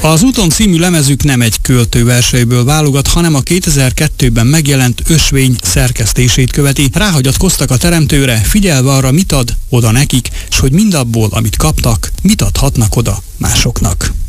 Az Úton című lemezük nem egy költőverseiből válogat, hanem a 2002-ben megjelent Ösvény szerkesztését követi. Ráhagyatkoztak a teremtőre, figyelve arra, mit ad oda nekik, és hogy mindabból, amit kaptak, mit adhatnak oda másoknak.